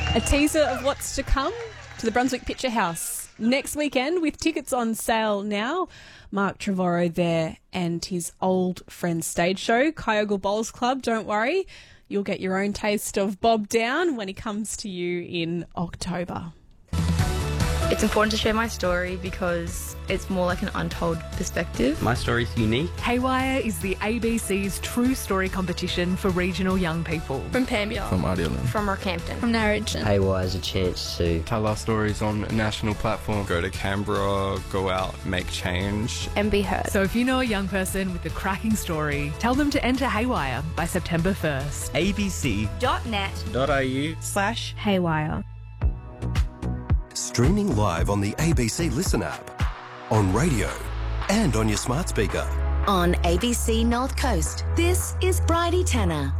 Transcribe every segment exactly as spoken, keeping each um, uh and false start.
A teaser of what's to come to the Brunswick Picture House next weekend with tickets on sale now. Mark Trevorrow there and his old friend stage show, Kyogle Bowls Club. Don't worry, you'll get your own taste of Bob Down when he comes to you in October. It's important to share my story because it's more like an untold perspective. My story's unique. Haywire is the A B C's true story competition for regional young people. From Pambia. From Ardelan. From Rockhampton. From Narrogin. Haywire is a chance to tell our stories on a national platform. Go to Canberra, go out, make change. And be heard. So if you know a young person with a cracking story, tell them to enter Haywire by September first. abc.net.au slash Haywire. Streaming live on the A B C Listen app, on radio and on your smart speaker. On A B C North Coast, this is Bridie Tanner.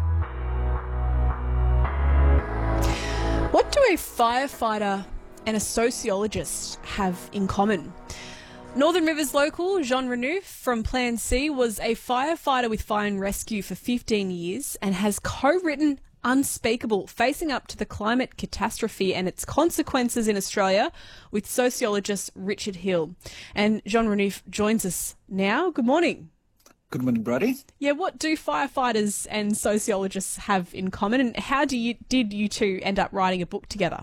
What do a firefighter and a sociologist have in common? Northern Rivers local Jean Renouf from Plan C was a firefighter with Fire and Rescue for fifteen years and has co-written Unspeakable, Facing Up to the Climate Catastrophe and Its Consequences in Australia with sociologist Richard Hill. And Jean Renouf joins us now. Good morning. Good morning, Bridie. Yeah, what do firefighters and sociologists have in common, and how do you did you two end up writing a book together?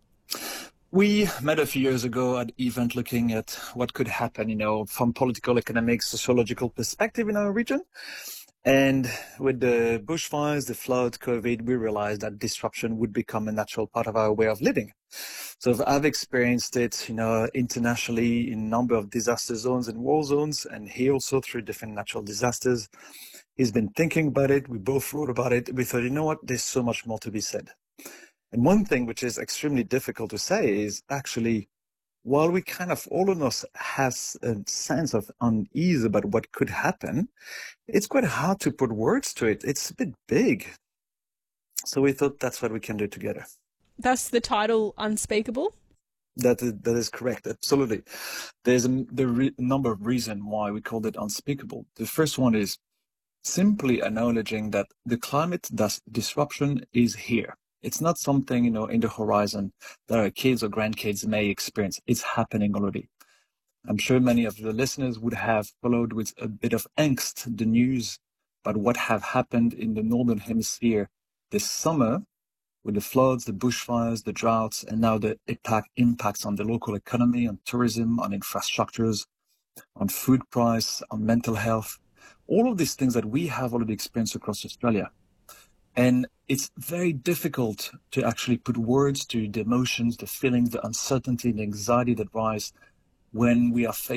We met a few years ago at an event looking at what could happen, you know, from political, economic, sociological perspective in our region. And with the bushfires, the flood, COVID, we realized that disruption would become a natural part of our way of living. So I've experienced it, you know, internationally in a number of disaster zones and war zones, and he also through different natural disasters. He's been thinking about it. We both wrote about it. We thought, you know what, there's so much more to be said. And one thing which is extremely difficult to say is actually, while we kind of, all of us has a sense of unease about what could happen, it's quite hard to put words to it. It's a bit big. So we thought that's what we can do together. That's the title, Unspeakable? That is, that is correct, absolutely. There's a, there are a number of reasons why we called it Unspeakable. The first one is simply acknowledging that the climate disruption is here. It's not something, you know, in the horizon that our kids or grandkids may experience. It's happening already. I'm sure many of the listeners would have followed with a bit of angst the news about what have happened in the Northern Hemisphere this summer with the floods, the bushfires, the droughts, and now the impact, impacts on the local economy, on tourism, on infrastructures, on food price, on mental health, all of these things that we have already experienced across Australia. And it's very difficult to actually put words to the emotions, the feelings, the uncertainty, the anxiety that rise when we are faced